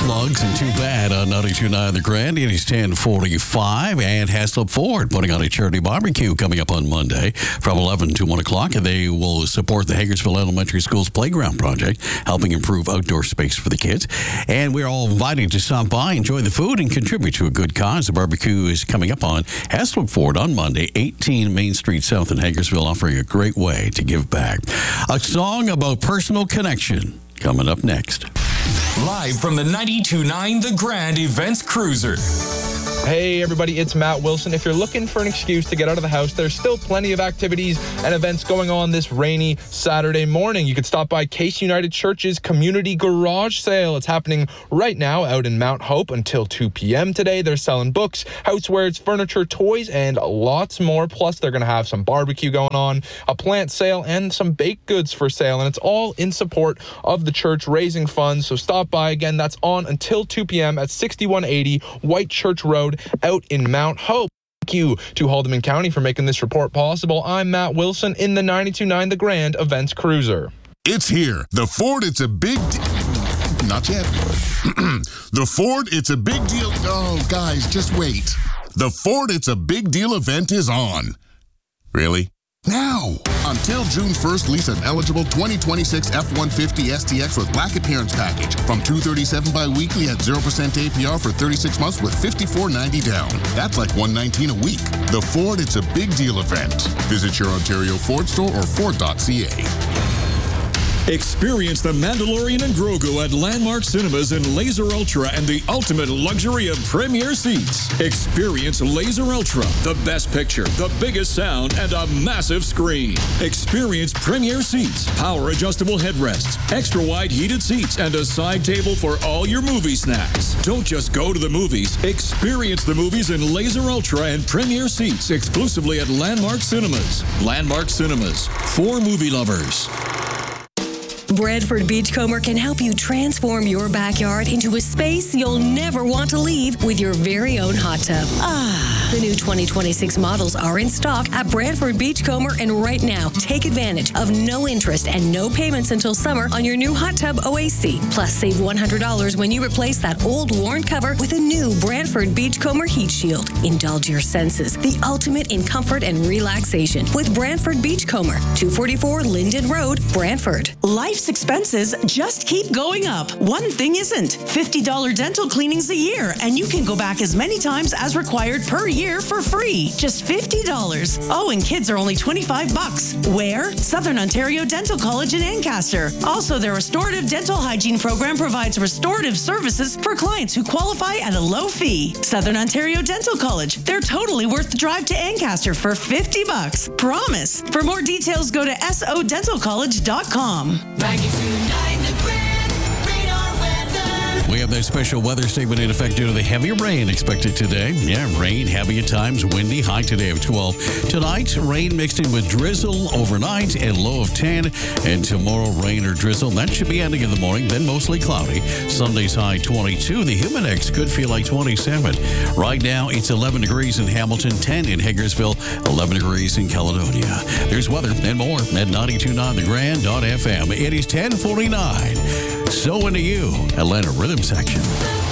slugs and too bad on 92.9 The Grand. It is 10:45, and Haslip Ford putting on a charity barbecue coming up on Monday from 11 to 1 o'clock. And they will support the Hagersville Elementary School's playground project, helping improve outdoor space for the kids. And we're all invited to stop by, enjoy the food, and contribute to a good cause. The barbecue is coming up on Haslip Ford on Monday, 18 Main Street South in Hagersville, offering a great way to give back. A song about personal connection coming up next. Live from the 92.9 The Grand Events Cruiser. Hey everybody, it's Matt Wilson. If you're looking for an excuse to get out of the house, there's still plenty of activities and events going on this rainy Saturday morning. You could stop by Case United Church's Community Garage Sale. It's happening right now out in Mount Hope until 2 p.m. today. They're selling books, housewares, furniture, toys, and lots more. Plus, they're going to have some barbecue going on, a plant sale, and some baked goods for sale. And it's all in support of the church raising funds. So stop by. Again, that's on until 2 p.m. at 6180 White Church Road out in Mount Hope. Thank you to Haldimand County for making this report possible. I'm Matt Wilson in the 92.9 The Grand Events Cruiser. It's here. The Ford, it's a big not yet. The Ford, it's a big deal. Oh, guys, just wait. The Ford, it's a big deal event is on. Really? Now! Until June 1st, lease an eligible 2026 F-150 STX with black appearance package from $237 bi-weekly at 0% APR for 36 months with $54.90 down. That's like $119 a week. The Ford, it's a big deal event. Visit your Ontario Ford store or Ford.ca. Experience The Mandalorian and Grogu at Landmark Cinemas in Laser Ultra and the ultimate luxury of premier seats. Experience Laser Ultra, the best picture, the biggest sound, and a massive screen. Experience premier seats, power adjustable headrests, extra wide heated seats, and a side table for all your movie snacks. Don't just go to the movies. Experience the movies in Laser Ultra and premier seats exclusively at Landmark Cinemas. Landmark Cinemas, for movie lovers. Brantford Beachcomber can help you transform your backyard into a space you'll never want to leave with your very own hot tub. The new 2026 models are in stock at Brantford Beachcomber, and right now, take advantage of no interest and no payments until summer on your new hot tub OAC. Plus, save $100 when you replace that old worn cover with a new Brantford Beachcomber Heat Shield. Indulge your senses, the ultimate in comfort and relaxation with Brantford Beachcomber, 244 Linden Road, Brantford. Life's expenses just keep going up. One thing isn't. $50 dental cleanings a year, and you can go back as many times as required per year for free. Just $50. Oh, and kids are only $25. Where? Southern Ontario Dental College in Ancaster. Also, their restorative dental hygiene program provides restorative services for clients who qualify at a low fee. Southern Ontario Dental College. They're totally worth the drive to Ancaster for $50. Promise. For more details, go to sodentalcollege.com. We have that special weather statement in effect due to the heavy rain expected today. Yeah, rain, heavy at times, windy, high today of 12. Tonight, rain mixed in with drizzle overnight and low of 10. And tomorrow, rain or drizzle. That should be ending in the morning, then mostly cloudy. Sunday's high 22. The Humidex could feel like 27. Right now, it's 11 degrees in Hamilton, 10 in Hagersville, 11 degrees in Caledonia. There's weather and more at 92.9thegrand.fm. It is 10:49. So into you, Atlanta Rhythm Section.